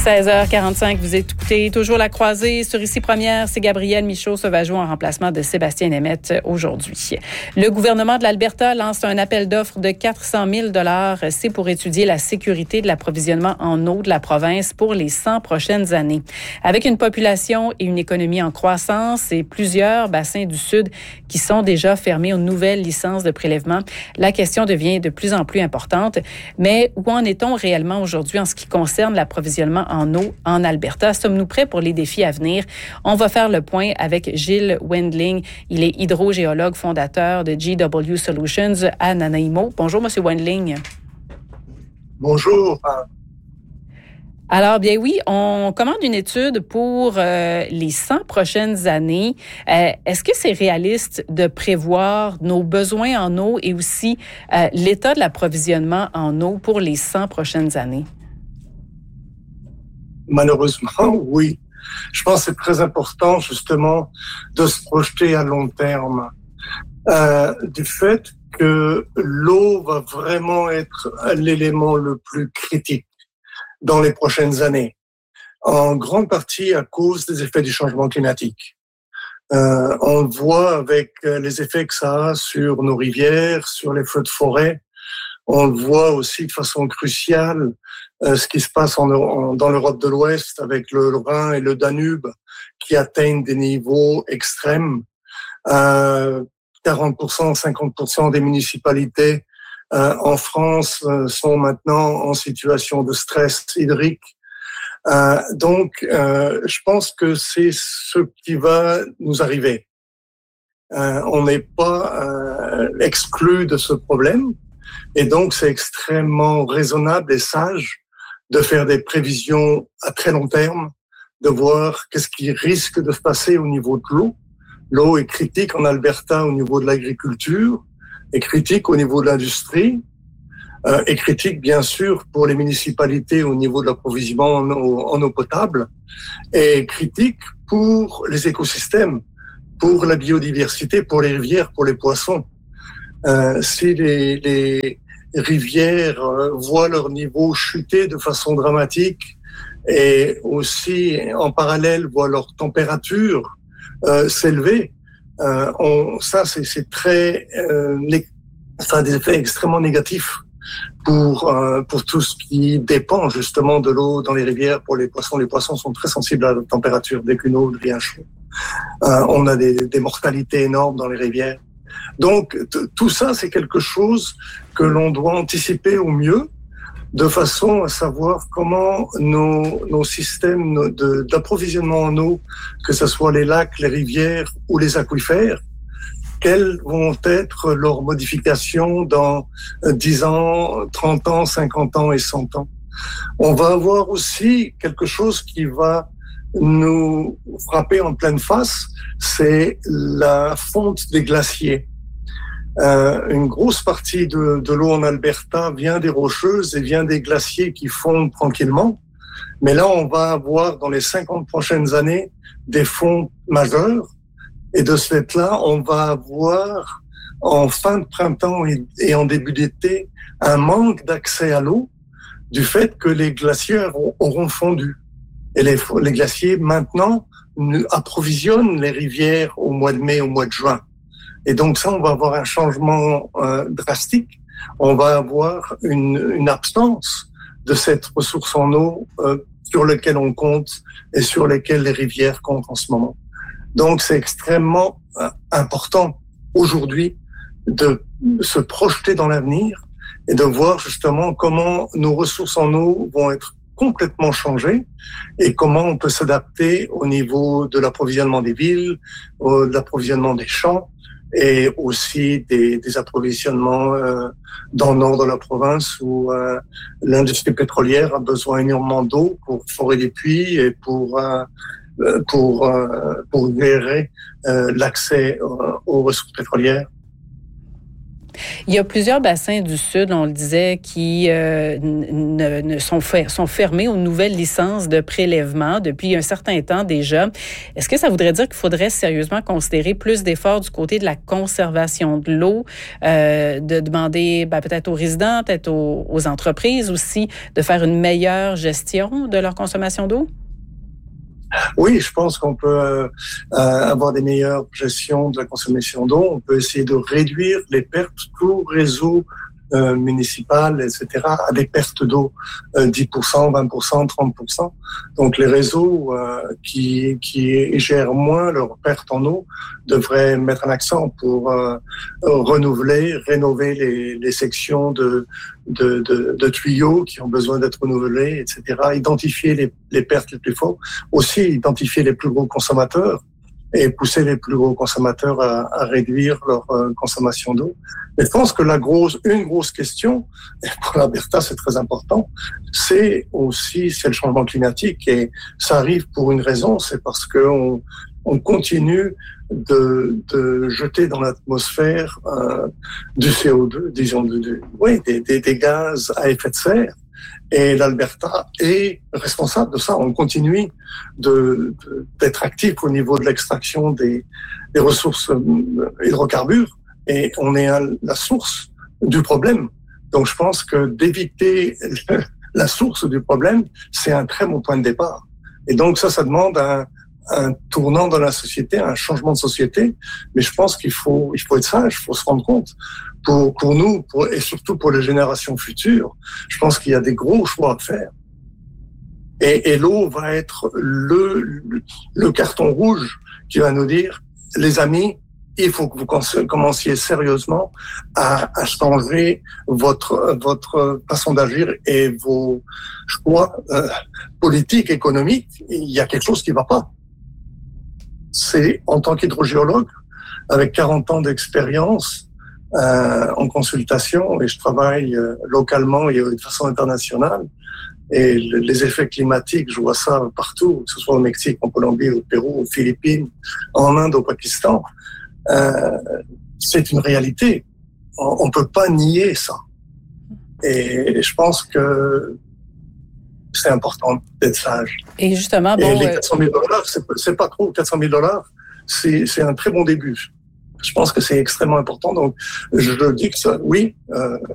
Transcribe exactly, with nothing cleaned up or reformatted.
seize heures quarante-cinq, vous écoutez toujours La Croisée sur Ici Première. C'est Gabriel Michaud-Sauvageau en remplacement de Sébastien Nemeth aujourd'hui. Le gouvernement de l'Alberta lance un appel d'offres de quatre cent mille dollars. C'est pour étudier la sécurité de l'approvisionnement en eau de la province pour les cent prochaines années. Avec une population et une économie en croissance et plusieurs bassins du Sud qui sont déjà fermés aux nouvelles licences de prélèvement, la question devient de plus en plus importante. Mais où en est-on réellement aujourd'hui en ce qui concerne l'approvisionnement en eau en Alberta? Sommes-nous prêts pour les défis à venir? On va faire le point avec Gilles Wendling. Il est hydrogéologue fondateur de G W Solutions à Nanaimo. Bonjour, M. Wendling. Bonjour. Alors, bien oui, on commande une étude pour euh, les cent prochaines années. Euh, est-ce que c'est réaliste de prévoir nos besoins en eau et aussi euh, l'état de l'approvisionnement en eau pour les cent prochaines années? Malheureusement, oui. Je pense que c'est très important, justement, de se projeter à long terme. Euh, du fait que l'eau va vraiment être l'élément le plus critique dans les prochaines années, en grande partie à cause des effets du changement climatique. Euh, on le voit avec les effets que ça a sur nos rivières, sur les feux de forêt. On le voit aussi de façon cruciale euh, ce qui se passe en, en, dans l'Europe de l'Ouest avec le Rhin et le Danube qui atteignent des niveaux extrêmes. Euh, quarante pour cent, cinquante pour cent des municipalités euh, en France euh, sont maintenant en situation de stress hydrique. Euh, donc, euh, je pense que c'est ce qui va nous arriver. Euh, on n'est pas euh, exclu de ce problème. Et donc, c'est extrêmement raisonnable et sage de faire des prévisions à très long terme, de voir qu'est-ce qui risque de se passer au niveau de l'eau. L'eau est critique en Alberta au niveau de l'agriculture, est critique au niveau de l'industrie, euh, est critique bien sûr pour les municipalités au niveau de l'approvisionnement en eau, en eau potable, et critique pour les écosystèmes, pour la biodiversité, pour les rivières, pour les poissons. Euh, si les, les rivières euh, voient leur niveau chuter de façon dramatique et aussi en parallèle voient leur température euh, s'élever, euh, on, ça c'est, c'est très, euh, né- ça a des effets extrêmement négatifs pour euh, pour tout ce qui dépend justement de l'eau dans les rivières. Pour les poissons, les poissons sont très sensibles à la température. Dès qu'une eau devient chaude, euh, on a des, des mortalités énormes dans les rivières. Donc, t- tout ça, c'est quelque chose que l'on doit anticiper au mieux, de façon à savoir comment nos, nos systèmes de, d'approvisionnement en eau, que ce soit les lacs, les rivières ou les aquifères, quelles vont être leurs modifications dans dix ans, trente ans, cinquante ans et cent ans. On va avoir aussi quelque chose qui va nous frapper en pleine face, c'est la fonte des glaciers. Euh, une grosse partie de, de l'eau en Alberta vient des rocheuses et vient des glaciers qui fondent tranquillement. Mais là, on va avoir dans les cinquante prochaines années des fontes majeures. Et de ce fait-là, on va avoir en fin de printemps et, et en début d'été un manque d'accès à l'eau du fait que les glaciers auront fondu. Et les, les glaciers, maintenant, approvisionnent les rivières au mois de mai, au mois de juin. Et donc ça, on va avoir un changement euh, drastique. On va avoir une, une absence de cette ressource en eau euh, sur laquelle on compte et sur lesquelles les rivières comptent en ce moment. Donc c'est extrêmement euh, important aujourd'hui de se projeter dans l'avenir et de voir justement comment nos ressources en eau vont être complètement changées et comment on peut s'adapter au niveau de l'approvisionnement des villes, de l'approvisionnement des champs, et aussi des, des approvisionnements euh, dans le nord de la province où euh, l'industrie pétrolière a besoin énormément d'eau pour forer les puits et pour euh, pour euh, pour gérer euh, l'accès euh, aux ressources pétrolières. Il y a plusieurs bassins du Sud, on le disait, qui euh, ne, ne sont, fer- sont fermés aux nouvelles licences de prélèvement depuis un certain temps déjà. Est-ce que ça voudrait dire qu'il faudrait sérieusement considérer plus d'efforts du côté de la conservation de l'eau, euh, de demander ben, peut-être aux résidents, peut-être aux, aux entreprises aussi, de faire une meilleure gestion de leur consommation d'eau? Oui, je pense qu'on peut euh, avoir des meilleures gestions de la consommation d'eau. On peut essayer de réduire les pertes, tout réseau euh, municipal, et cetera, a des pertes d'eau, euh, dix pour cent, vingt pour cent, trente pour cent. Donc les réseaux euh, qui, qui gèrent moins leurs pertes en eau devraient mettre un accent pour euh, renouveler, rénover les, les sections de, de, de, de tuyaux qui ont besoin d'être renouvelés, et cetera. Identifier les, les pertes les plus fortes, aussi identifier les plus gros consommateurs et pousser les plus gros consommateurs à, à réduire leur euh, consommation d'eau. Mais je pense que la grosse, une grosse question, et pour l'Alberta c'est très important, c'est aussi c'est le changement climatique, et ça arrive pour une raison, c'est parce que on, on continue de, de jeter dans l'atmosphère euh, du C O deux, disons, de, de, oui, des, des, des gaz à effet de serre. Et l'Alberta est responsable de ça. On continue de, de, d'être actif au niveau de l'extraction des, des ressources hydrocarbures, et on est à la source du problème. Donc je pense que d'éviter la source du problème, c'est un très bon point de départ. Et donc ça, ça demande un, un tournant dans la société, un changement de société. Mais je pense qu'il faut, il faut être sage, il faut se rendre compte. Pour, pour nous, pour, et surtout pour les générations futures, je pense qu'il y a des gros choix à faire. Et, et l'eau va être le, le, le carton rouge qui va nous dire, les amis, il faut que vous commenciez sérieusement à, à changer votre, votre façon d'agir et vos choix euh, politiques, économiques. Il y a quelque chose qui ne va pas. C'est, en tant qu'hydrogéologue, avec quarante ans d'expérience, Euh, en consultation, et je travaille euh, localement et de façon internationale, et le, les effets climatiques, je vois ça partout, que ce soit au Mexique, en Colombie, au Pérou, aux Philippines, en Inde, au Pakistan. Euh, c'est une réalité. On ne peut pas nier ça. Et je pense que c'est important d'être sage. Et justement, bon, et les quatre cent mille dollars, c'est, c'est pas trop. quatre cent mille dollars, c'est, c'est un très bon début. Je pense que c'est extrêmement important. Donc, je dis que ça, oui, euh,